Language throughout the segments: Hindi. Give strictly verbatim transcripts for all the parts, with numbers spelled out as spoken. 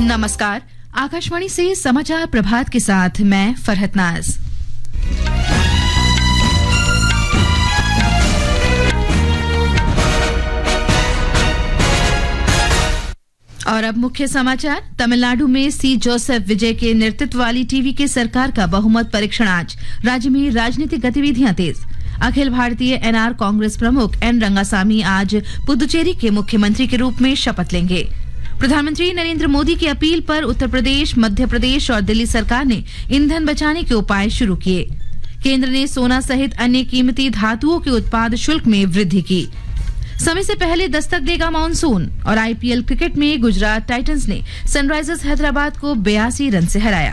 नमस्कार, आकाशवाणी से समाचार प्रभात के साथ मैं फरहत नाज। और अब मुख्य समाचार। तमिलनाडु में सी जोसेफ विजय के नेतृत्व वाली टीवी के सरकार का बहुमत परीक्षण आज। राज्य में राजनीतिक गतिविधियां तेज। अखिल भारतीय एनआर कांग्रेस प्रमुख एन रंगासामी आज पुदुचेरी के मुख्यमंत्री के रूप में शपथ लेंगे। प्रधानमंत्री नरेंद्र मोदी की अपील पर उत्तर प्रदेश, मध्य प्रदेश और दिल्ली सरकार ने ईंधन बचाने के उपाय शुरू किए। केंद्र ने सोना सहित अन्य कीमती धातुओं के उत्पाद शुल्क में वृद्धि की। समय से पहले दस्तक देगा मानसून। और आईपीएल क्रिकेट में गुजरात टाइटंस ने सनराइजर्स हैदराबाद को बयासी रन से हराया।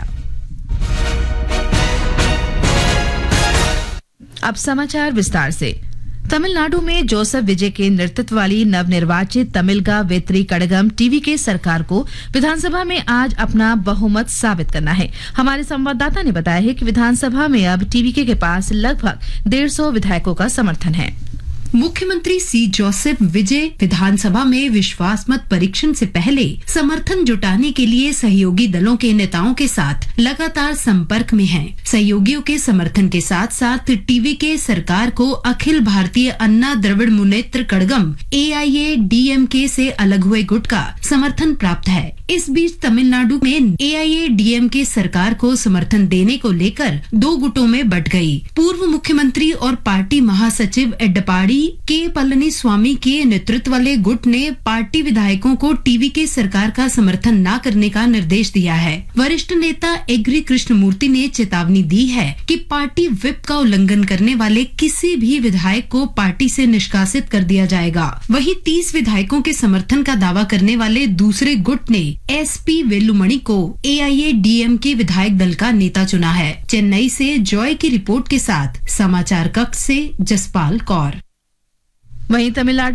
अब समाचार विस्तार से। तमिलनाडु में जोसेफ विजय के नेतृत्व वाली नवनिर्वाचित तमिलगा वेत्री कड़गम टीवी के सरकार को विधानसभा में आज अपना बहुमत साबित करना है। हमारे संवाददाता ने बताया है कि विधानसभा में अब टीवीके के पास लगभग डेढ़ सौ विधायकों का समर्थन है। मुख्यमंत्री सी जोसेफ विजय विधानसभा में विश्वास मत परीक्षण से पहले समर्थन जुटाने के लिए सहयोगी दलों के नेताओं के साथ लगातार संपर्क में हैं। सहयोगियों के समर्थन के साथ साथ टीवी के सरकार को अखिल भारतीय अन्ना द्रविड़ मुनेत्र कड़गम ए आई ए डी एम के से अलग हुए गुट का समर्थन प्राप्त है। इस बीच तमिलनाडु में ए आई ए डी एम के सरकार को समर्थन देने को लेकर दो गुटों में बंट गई। पूर्व मुख्यमंत्री और पार्टी महासचिव एडप्पाडी के पलनीस्वामी के नेतृत्व वाले गुट ने पार्टी विधायकों को टीवी के सरकार का समर्थन न करने का निर्देश दिया है। वरिष्ठ नेता एग्री कृष्णमूर्ति ने चेतावनी दी है कि पार्टी व्हिप का उल्लंघन करने वाले किसी भी विधायक को पार्टी से निष्कासित कर दिया जाएगा। वहीं तीस विधायकों के समर्थन का दावा करने वाले दूसरे गुट ने एस पी वेलुमणि को ए आई ए डी एम के विधायक दल का नेता चुना है। चेन्नई से जॉय की रिपोर्ट के साथ समाचार कक्ष से जसपाल कौर। वहीं तमिलनाडु